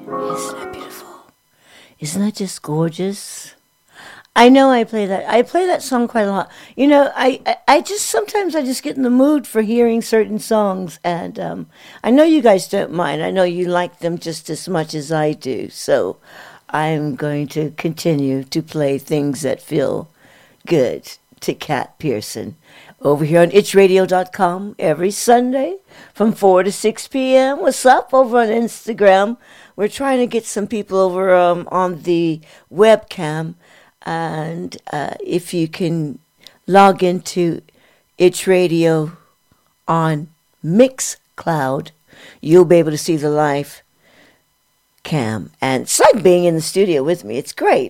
Isn't that beautiful? Isn't that just gorgeous? I know I play that. I play that song quite a lot. I just sometimes I just get in the mood for hearing certain songs, and I know you guys don't mind. I know you like them just as much as I do. So I'm going to continue to play things that feel good to Kat Pearson over here on itchradio.com every Sunday from 4 to 6 p.m. What's up over on Instagram? We're trying to get some people over on the webcam. And if you can log into Itch Radio on Mixcloud, you'll be able to see the live cam. And it's like being in the studio with me. It's great.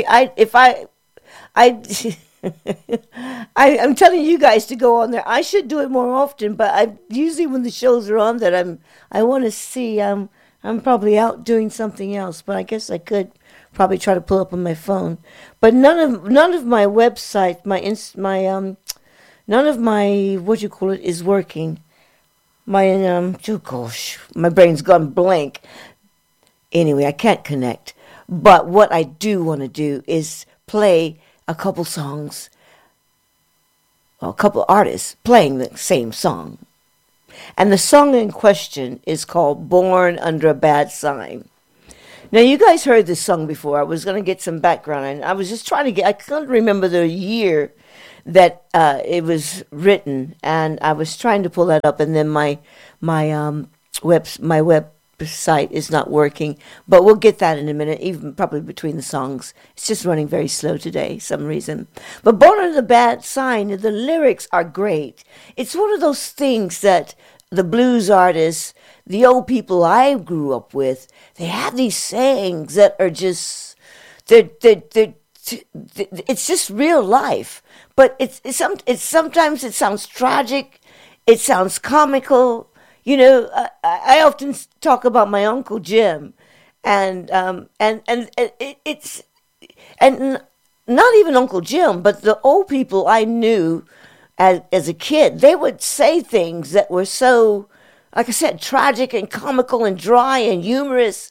I'm telling you guys to go on there. I should do it more often, but I usually when the shows are on that I want to see. I'm probably out doing something else, but I guess I could probably try to pull up on my phone. But none of my website, none of my what you call it is working. My gosh, my brain's gone blank. Anyway, I can't connect. But what I do want to do is play a couple songs, or a couple artists playing the same song. And the song in question is called Born Under a Bad Sign. Now, you guys heard this song before. I was going to get some background, and I was just trying to I couldn't remember the year that it was written, and I was trying to pull that up, and then my website is not working, but we'll get that in a minute, even probably between the songs. It's just running very slow today, some reason. But Born Under the Bad Sign, the lyrics are great. It's one of those things that the blues artists, the old people I grew up with, they have these sayings that are just, it's just real life. But it's sometimes it sounds tragic, it sounds comical. I often talk about my Uncle Jim, and not even Uncle Jim, but the old people I knew as a kid. They would say things that were so, like I said, tragic and comical and dry and humorous.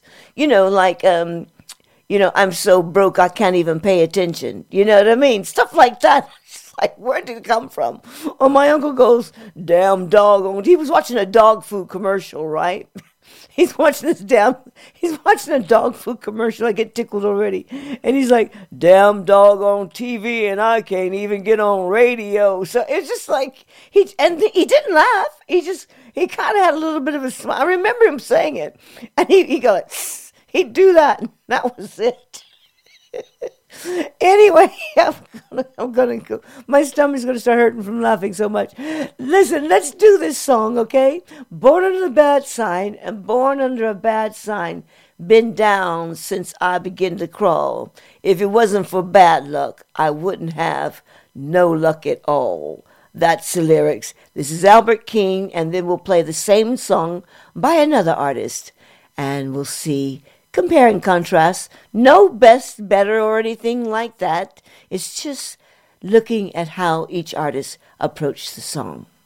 I'm so broke I can't even pay attention. You know what I mean? Stuff like that. Like, where did it come from? Or my uncle goes, damn dog. He was watching a dog food commercial, right? He's watching a dog food commercial. I get tickled already. And he's like, damn dog on TV, and I can't even get on radio. So it's just like, he didn't laugh. He kind of had a little bit of a smile. I remember him saying it. And he goes, he'd do that. And that was it. Anyway, I'm gonna go. My stomach's gonna start hurting from laughing so much. Listen, let's do this song, okay? Born Under the Bad Sign, and Born Under a Bad Sign. Been down since I began to crawl. If it wasn't for bad luck, I wouldn't have no luck at all. That's the lyrics. This is Albert King, and then we'll play the same song by another artist, and we'll see. Compare and contrast. No best, better, or anything like that. It's just looking at how each artist approached the song.